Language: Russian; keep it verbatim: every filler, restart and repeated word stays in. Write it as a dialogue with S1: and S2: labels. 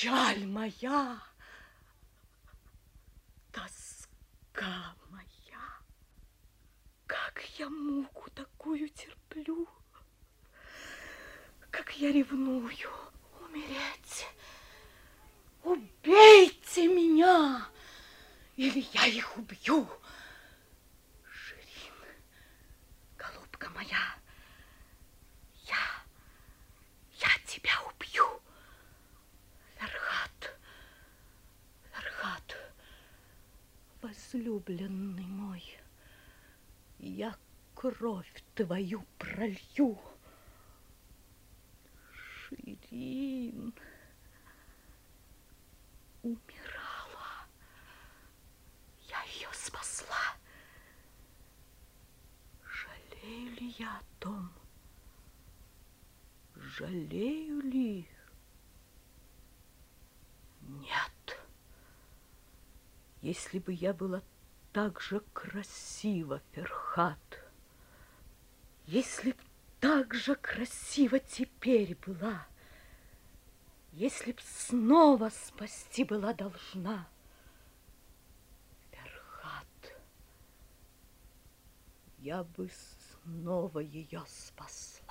S1: печаль моя, тоска моя, как я муку такую терплю, как я ревную умереть. Убейте меня, или я их убью. Ширин, голубка моя, я, я тебя убью. Ферхат, Ферхат, возлюбленный мой, я кровь твою пролью. Ширин умирала, я ее спасла. Жалею ли я о том? Жалею ли? Нет. Если бы я была так же красива, Ферхат, если б так же красива теперь была, если б снова спасти была должна, Ферхат, я бы снова ее спасла.